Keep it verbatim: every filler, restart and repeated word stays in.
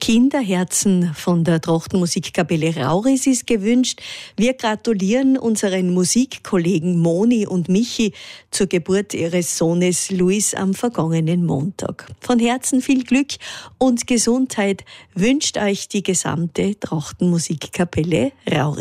Kinderherzen von der Trachtenmusikkapelle Rauris ist gewünscht. Wir gratulieren unseren Musikkollegen Moni und Michi zur Geburt ihres Sohnes Luis am vergangenen Montag. Von Herzen viel Glück und Gesundheit wünscht euch die gesamte Trachtenmusikkapelle Rauris.